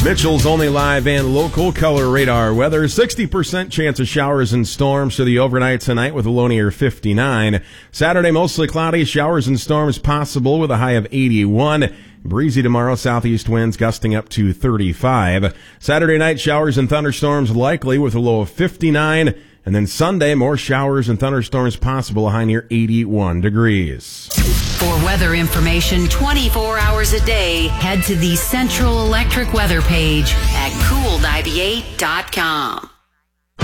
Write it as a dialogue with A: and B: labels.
A: Mitchell's only live and local color radar weather. 60% chance of showers and storms for the overnight tonight with a low near 59. Saturday, mostly cloudy, showers and storms possible with a high of 81. Breezy tomorrow, southeast winds gusting up to 35. Saturday night, showers and thunderstorms likely with a low of 59. And then Sunday, more showers and thunderstorms possible, a high near 81 degrees.
B: For weather information 24 hours a day, head to the Central Electric weather page at cool98.com.